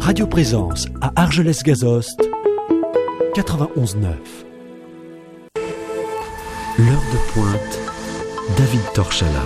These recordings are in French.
Radio Présence à Argelès-Gazost, 91.9. L'heure de pointe, David Torchala.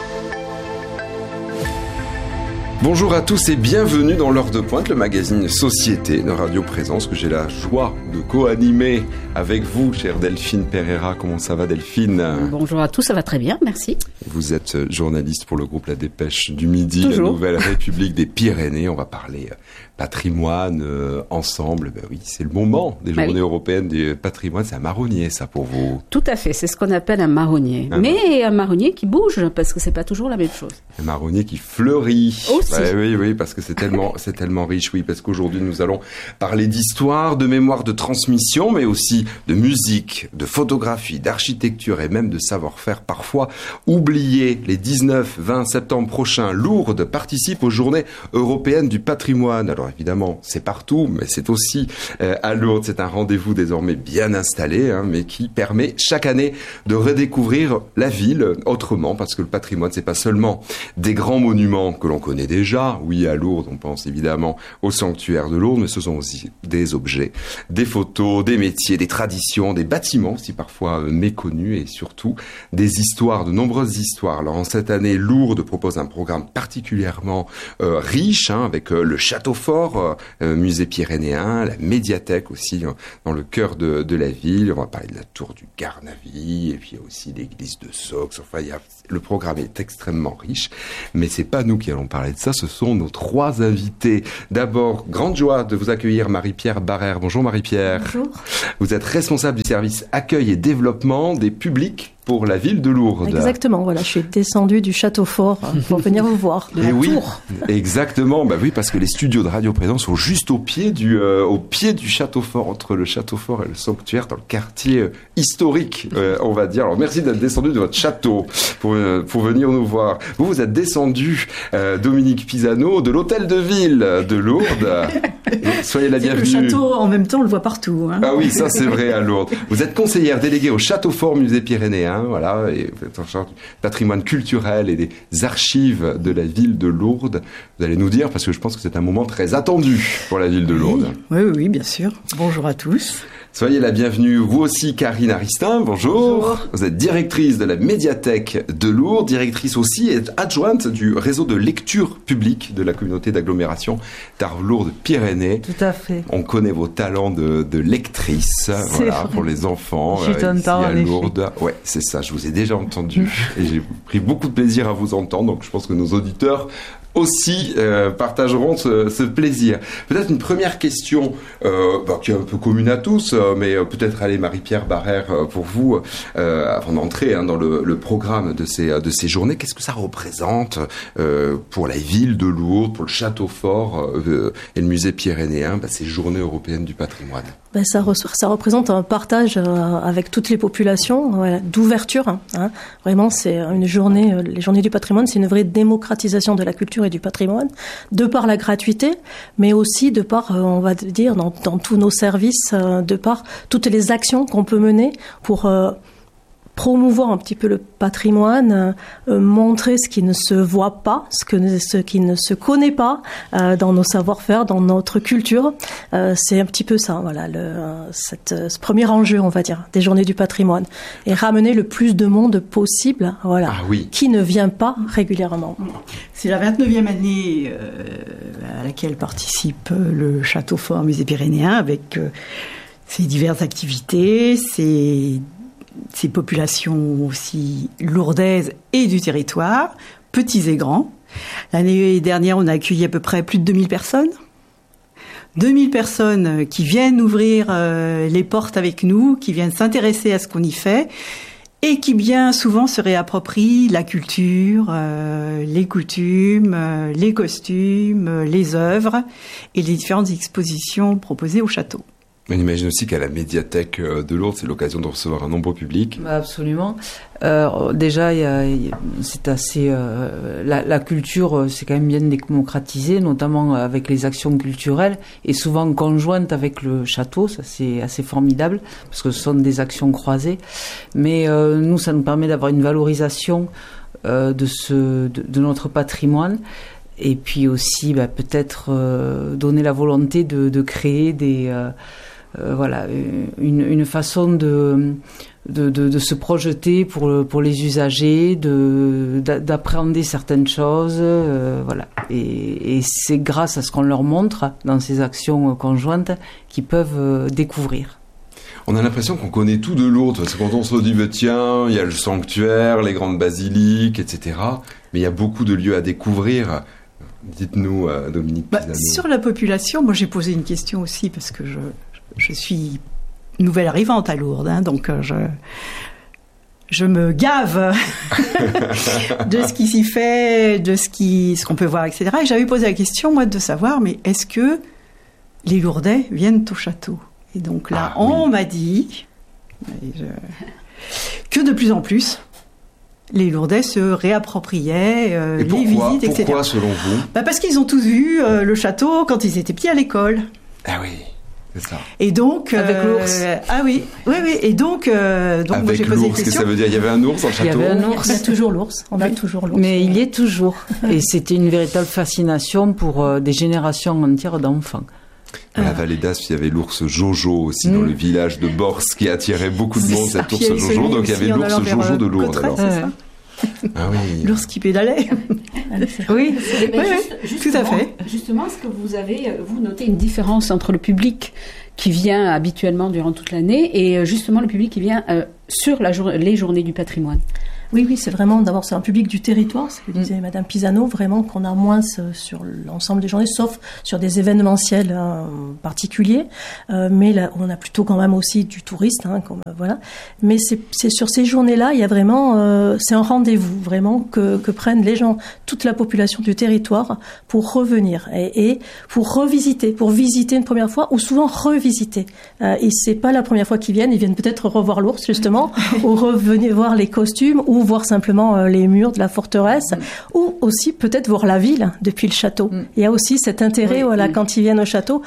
Bonjour à tous et bienvenue dans l'heure de pointe, le magazine Société de Radio Présence que j'ai la joie de co-animer avec vous, chère Delphine Pereira. Comment ça va, Delphine ? Bonjour à tous, ça va très bien, merci. Vous êtes journaliste pour le groupe La Dépêche du Midi, Toujours. La Nouvelle République des Pyrénées. On va parler patrimoine ensemble. Ben oui, c'est le moment des journées européennes du patrimoine. C'est un marronnier, ça, pour vous. Tout à fait, c'est ce qu'on appelle un marronnier. Mais un marronnier qui bouge, parce que c'est pas toujours la même chose. Un marronnier qui fleurit. Aussi. Oui, parce que c'est tellement riche, oui, parce qu'aujourd'hui nous allons parler d'histoire, de mémoire, de transmission, mais aussi de musique, de photographie, d'architecture et même de savoir-faire parfois oublié. Les 19-20 septembre prochains, Lourdes participe aux Journées européennes du patrimoine. Alors évidemment, c'est partout, mais c'est aussi à Lourdes. C'est un rendez-vous désormais bien installé, mais qui permet chaque année de redécouvrir la ville autrement, parce que le patrimoine, c'est pas seulement des grands monuments que l'on connaît déjà. Oui, à Lourdes, on pense évidemment au sanctuaire de Lourdes, mais ce sont aussi des objets, des photos, des métiers, des traditions, des bâtiments aussi parfois méconnus et surtout des histoires, de nombreuses histoires. Alors en cette année, Lourdes propose un programme particulièrement riche, avec le château fort, musée pyrénéen, la médiathèque aussi dans le cœur de la ville. On va parler de la tour du Garnavy et puis il y a aussi l'église de Sox. Enfin, le programme est extrêmement riche, mais c'est pas nous qui allons parler de ça, ce sont nos trois invités. D'abord, grande joie de vous accueillir Marie-Pierre Barrère. Bonjour Marie-Pierre. Bonjour. Vous êtes responsable du service accueil et développement des publics pour la ville de Lourdes. Exactement, voilà, je suis descendue du château fort pour venir vous voir. Et oui, exactement, oui, parce que les studios de Radio Présence sont juste au pied du château fort, entre le château fort et le sanctuaire, dans le quartier historique, on va dire. Alors merci d'être descendu de votre château pour venir nous voir. Vous êtes descendu, Dominique Pisano, de l'hôtel de ville de Lourdes. Soyez la bienvenue. Le château, en même temps, on le voit partout. Ah oui, ça c'est vrai à Lourdes. Vous êtes conseillère déléguée au Château Fort Musée Pyrénéen, voilà, et vous êtes en charge du patrimoine culturel et des archives de la ville de Lourdes. Vous allez nous dire, parce que je pense que c'est un moment très attendu pour la ville de Lourdes. Oui, bien sûr. Bonjour à tous. Soyez la bienvenue, vous aussi, Karine Aristin, bonjour. Bonjour. Vous êtes directrice de la médiathèque de Lourdes, directrice aussi et adjointe du réseau de lecture publique de la communauté d'agglomération Tarbes-Lourdes-Pyrénées. Tout à fait. On connaît vos talents de lectrice, voilà, pour les enfants. Je t'entends à Lourdes. Ouais, c'est ça, je vous ai déjà entendu et j'ai pris beaucoup de plaisir à vous entendre, donc je pense que nos auditeurs aussi partageront ce plaisir. Peut-être une première question qui est un peu commune à tous, mais peut-être aller Marie-Pierre Barrère pour vous avant d'entrer dans le programme de ces journées. Qu'est-ce que ça représente pour la ville de Lourdes, pour le château fort et le musée pyrénéen, ces journées européennes du patrimoine? Ça représente un partage avec toutes les populations, d'ouverture. Vraiment, c'est une journée, les journées du patrimoine, c'est une vraie démocratisation de la culture et du patrimoine, de par la gratuité, mais aussi de par, on va dire, dans tous nos services, de par toutes les actions qu'on peut mener pour promouvoir un petit peu le patrimoine, montrer ce qui ne se voit pas, ce qui ne se connaît pas dans nos savoir-faire, dans notre culture. C'est un petit peu ça, voilà, ce premier enjeu, on va dire, des journées du patrimoine. Et ramener le plus de monde possible, voilà, qui ne vient pas régulièrement. C'est la 29e année à laquelle participe le Château Fort Musée Pyrénéen avec ses diverses activités, ces populations aussi lourdaises et du territoire, petits et grands. L'année dernière, on a accueilli à peu près plus de 2000 personnes. 2000 personnes qui viennent ouvrir les portes avec nous, qui viennent s'intéresser à ce qu'on y fait et qui bien souvent se réapproprient la culture, les coutumes, les costumes, les œuvres et les différentes expositions proposées au château. On imagine aussi qu'à la médiathèque de Lourdes, c'est l'occasion de recevoir un nombreux public. Absolument. Déjà, c'est assez. La culture, c'est quand même bien démocratisé, notamment avec les actions culturelles et souvent conjointes avec le château. Ça, c'est assez formidable parce que ce sont des actions croisées. Mais nous, ça nous permet d'avoir une valorisation de notre patrimoine. Et puis aussi, peut-être donner la volonté de créer une façon de se projeter pour les usagers, d'appréhender certaines choses, Et c'est grâce à ce qu'on leur montre dans ces actions conjointes qu'ils peuvent découvrir. On a l'impression qu'on connaît tout de Lourdes, parce que quand on se dit, tiens, il y a le sanctuaire, les grandes basiliques, etc. Mais il y a beaucoup de lieux à découvrir. Dites-nous, Dominique Pisano. Sur la population, moi j'ai posé une question aussi, parce que je suis nouvelle arrivante à Lourdes, donc je me gave de ce qui s'y fait, de ce qu'on peut voir, etc. Et j'avais posé la question, moi, de savoir, mais est-ce que les Lourdais viennent au château ? Et donc là, on m'a dit que de plus en plus, les Lourdais se réappropriaient les visites, etc. Pourquoi, selon vous ? Parce qu'ils ont tous vu le château quand ils étaient petits à l'école. Ah oui, c'est ça. Et donc avec l'ours. Oui. Et donc avec moi, j'ai posé l'ours, qu'est-ce que ça veut dire ? Il y avait un ours dans le château ? Il y avait un ours. Il y a toujours l'ours. On a toujours l'ours. Mais il y est toujours. Et c'était une véritable fascination pour des générations entières d'enfants. À la Vallée d'Aspe, il y avait l'ours Jojo aussi dans le village de Bors qui attirait beaucoup de monde, cet ours Jojo. Donc il y avait l'ours Jojo de Lourdes. Alors. Ah oui. L'ours qui pédalait. Oui, tout à fait. Justement, est-ce que vous notez une différence entre le public qui vient habituellement durant toute l'année et justement le public qui vient sur les journées du patrimoine ? Oui, c'est vraiment, d'abord, c'est un public du territoire, ce que disait Madame Pisano, vraiment qu'on a moins sur l'ensemble des journées, sauf sur des événementiels particuliers. Mais là, on a plutôt quand même aussi du touriste, voilà. Mais c'est sur ces journées-là, il y a vraiment, c'est un rendez-vous, vraiment, que prennent les gens, toute la population du territoire, pour revenir et pour visiter une première fois, ou souvent revisiter. Et c'est pas la première fois qu'ils viennent peut-être revoir l'ours, justement, ou revenir voir les costumes, ou voir simplement les murs de la forteresse, ou aussi peut-être voir la ville depuis le château. Il y a aussi cet intérêt, quand ils viennent au château,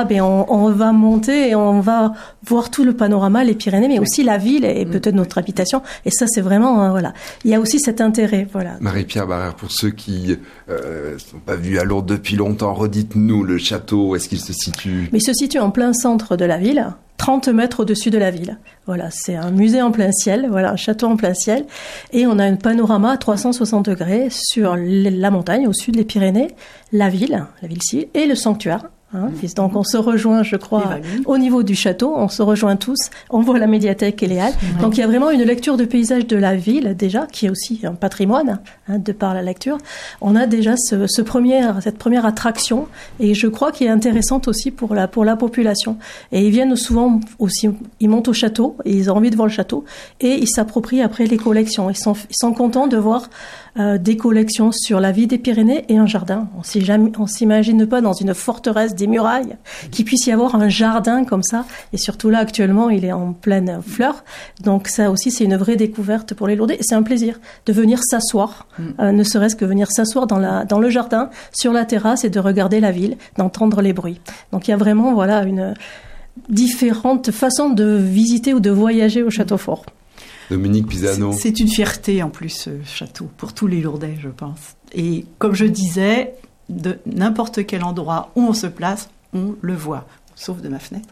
on va monter et on va voir tout le panorama, les Pyrénées, mais aussi la ville et peut-être notre habitation. Et ça, c'est vraiment, il y a aussi cet intérêt, voilà. Marie-Pierre Barrère, pour ceux qui sont pas vus à Lourdes depuis longtemps, redites-nous le château, où est-ce qu'il se situe ? Mais il se situe en plein centre de la ville, 30 mètres au-dessus de la ville. Voilà, c'est un musée en plein ciel, un château en plein ciel. Et on a un panorama à 360 degrés sur la montagne, au sud des Pyrénées, la ville-ci, et le sanctuaire. Donc on se rejoint, je crois, au niveau du château, on se rejoint tous, on voit la médiathèque et les halles. Donc il y a vraiment une lecture de paysage de la ville déjà, qui est aussi un patrimoine, de par la lecture. On a déjà cette première attraction, et je crois qu'elle est intéressante aussi pour la population. Et ils viennent souvent aussi, ils montent au château, et ils ont envie de voir le château, et ils s'approprient après les collections. Ils sont contents de voir des collections sur la vie des Pyrénées et un jardin. On s'imagine pas dans une forteresse des murailles qu'il puisse y avoir un jardin comme ça, et surtout là actuellement il est en pleine fleur, donc ça aussi c'est une vraie découverte pour les Lourdais, et c'est un plaisir de venir s'asseoir, ne serait-ce que venir s'asseoir dans le jardin, sur la terrasse, et de regarder la ville, d'entendre les bruits. Donc il y a vraiment une différente façon de visiter ou de voyager au château fort. Dominique Pisano. C'est une fierté en plus, ce château, pour tous les Lourdais, je pense. Et comme je disais, de n'importe quel endroit où on se place, on le voit, sauf de ma fenêtre.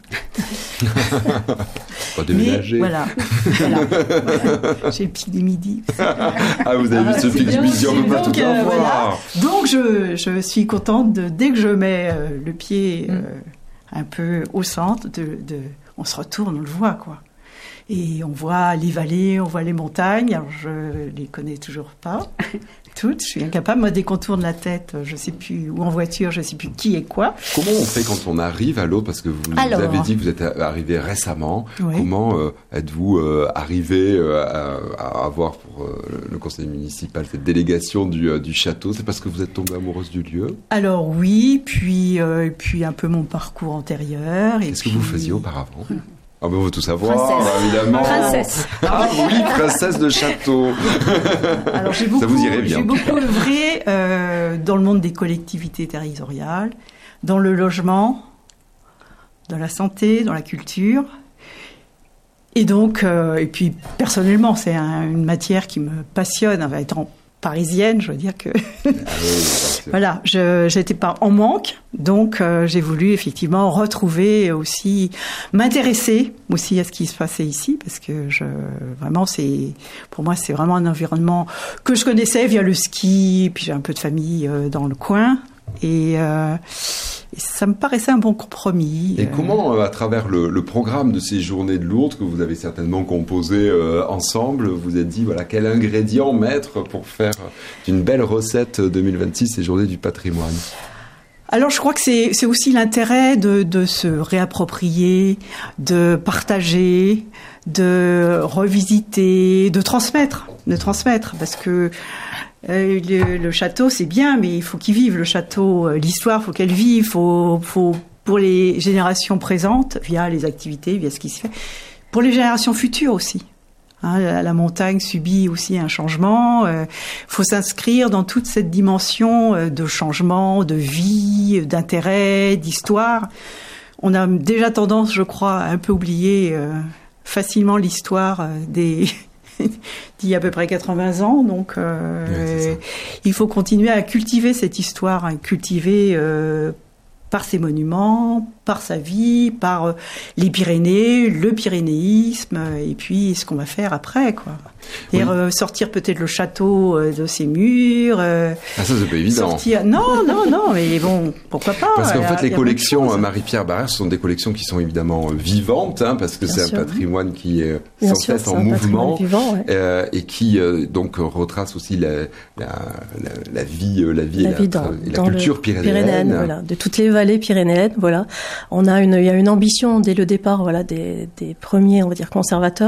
Pas déménager. Mais voilà. J'ai le pic des midis. Vous avez vu ce pic du midi, on ne peut pas tout avoir. Donc je suis contente dès que je mets le pied un peu au centre, on se retourne, on le voit, quoi. Et on voit les vallées, on voit les montagnes. Alors je les connais toujours pas toutes. Je suis incapable. Moi, dès qu'on tourne la tête, je sais plus, ou en voiture, je sais plus qui est quoi. Comment on fait quand on arrive à Lourdes ? Parce que vous avez dit que vous êtes arrivé récemment. Oui. Comment êtes-vous arrivé à avoir pour le conseil municipal cette délégation du château ? C'est parce que vous êtes tombée amoureuse du lieu ? Alors oui, puis un peu mon parcours antérieur. Qu'est-ce que vous faisiez auparavant ? On veut tout savoir, évidemment. Princesse. Oui, princesse de château. Alors, ça vous irait bien. J'ai beaucoup œuvré dans le monde des collectivités territoriales, dans le logement, dans la santé, dans la culture. Et donc, et puis personnellement, c'est une matière qui me passionne, étant parisienne, je veux dire que voilà, j'étais pas en manque, donc j'ai voulu effectivement retrouver aussi, m'intéresser aussi à ce qui se passait ici, parce que vraiment pour moi c'est vraiment un environnement que je connaissais via le ski, puis j'ai un peu de famille dans le coin. Et ça me paraissait un bon compromis. Et comment, à travers le programme de ces journées de Lourdes, que vous avez certainement composé ensemble, vous êtes dit, voilà, quel ingrédient mettre pour faire d'une belle recette 2026, ces journées du patrimoine? Alors je crois que c'est aussi l'intérêt de se réapproprier, de partager, de revisiter, de transmettre, parce que le château, c'est bien, mais il faut qu'il vive, le château. L'histoire, faut qu'elle vive. Faut pour les générations présentes, via les activités, via ce qui se fait. Pour les générations futures aussi. Hein, la montagne subit aussi un changement. Faut s'inscrire dans toute cette dimension de changement, de vie, d'intérêt, d'histoire. On a déjà tendance, je crois, à un peu oublier facilement l'histoire d'il y a à peu près 80 ans, donc il faut continuer à cultiver cette histoire, à cultiver par ses monuments, par sa vie, par les Pyrénées, le pyrénéisme, et puis ce qu'on va faire après, quoi. Et sortir peut-être le château de ses murs. Ça c'est pas évident. Non, mais bon, pourquoi pas. Parce qu'en fait, les collections Marie-Pierre Barrère, ce sont des collections qui sont évidemment vivantes, hein, parce que c'est un patrimoine qui est sans cesse en mouvement, et qui donc retrace aussi la vie et la culture pyrénéenne. Voilà, de toutes les vallées pyrénéennes. Voilà, il y a une ambition dès le départ, voilà, des premiers, on va dire, conservateurs.